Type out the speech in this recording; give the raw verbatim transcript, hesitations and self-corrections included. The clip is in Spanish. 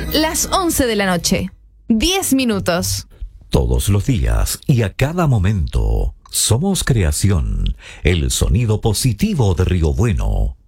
Las once de la noche, diez minutos. Todos los días y a cada momento, somos creación, el sonido positivo de Río Bueno.